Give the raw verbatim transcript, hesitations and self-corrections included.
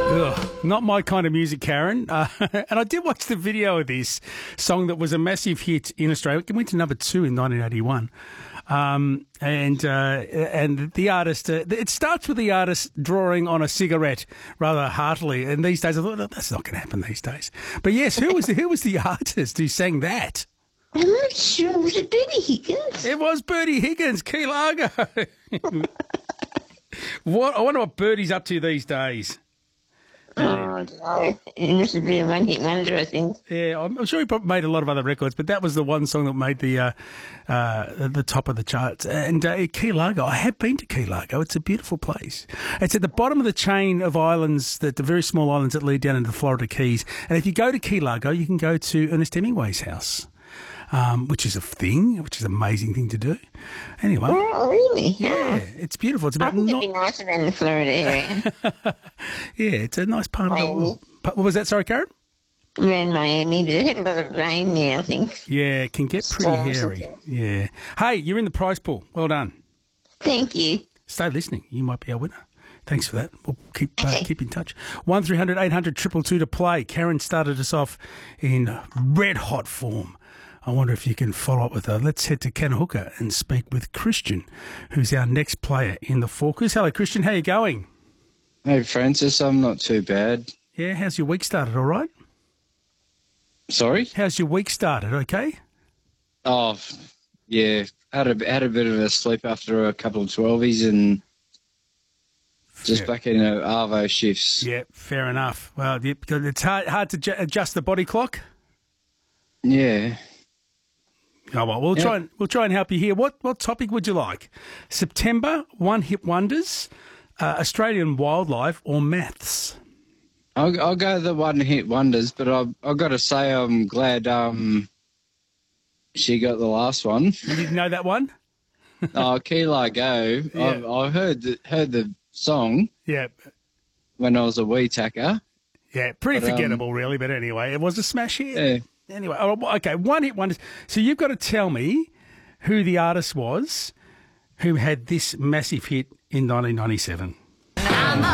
Ugh, not my kind of music, Karen. Uh, and I did watch the video of this song that was a massive hit in Australia. It went to number two in nineteen eighty-one. Um, and uh, and the artist, uh, it starts with the artist drawing on a cigarette rather heartily. And these days, I thought, oh, that's not going to happen these days. But yes, who was the, who was the artist who sang that? I'm not sure. Was it Bertie Higgins? It was Bertie Higgins, Key Largo. What I wonder what Bertie's up to these days. Oh, no. It must have been a one-hit wonder, I think. Yeah, I'm sure he probably made a lot of other records, but that was the one song that made the uh, uh, the top of the charts. And uh, Key Largo, I have been to Key Largo. It's a beautiful place. It's at the bottom of the chain of islands, that the very small islands that lead down into the Florida Keys. And if you go to Key Largo, you can go to Ernest Hemingway's house. Um, which is a thing, which is an amazing thing to do. Anyway. Oh, really? Yeah, it's beautiful. It's I about think not... it'd be nicer than the Florida area. Yeah, it's a nice part of the Miami. world. What was that, sorry, Karen? Around Miami, but it had a lot of rain there, I think. Yeah, it can get pretty Storms, hairy. okay. Yeah. Hey, you're in the prize pool. Well done. Thank you. Stay listening. You might be our winner. Thanks for that. We'll keep uh, Okay. keep in touch. one three hundred eight hundred two two two to play. Karen started us off in red hot form. I wonder if you can follow up with her. Let's head to Kanahooka and speak with Christian, who's our next player in the Forkers. Hello, Christian. How you going? Hey, Francis, I'm not too bad. Yeah, how's your week started? All right? Sorry? How's your week started? Okay? Oh, yeah. Had a, had a bit of a sleep after a couple of twelvies and just Yeah. back in uh, Arvo shifts. Yeah, fair enough. Well, yeah, because it's hard, hard to ju- adjust the body clock. Yeah. Oh well, we'll Yeah. try and we'll try and help you here. What what topic would you like? September, one hit wonders, uh, Australian wildlife, or maths? I'll, I'll go the one-hit wonders, but I've, I've got to say I'm glad um, she got the last one. You didn't know that one? Oh, Key Largo. Yeah. I've, I've heard the, heard the song Yeah, when I was a wee tacker. yeah, pretty But, um, forgettable, really. But anyway, it was a smash hit. Yeah. Anyway, oh, okay, one hit wonders. So you've got to tell me who the artist was who had this massive hit in nineteen ninety-seven.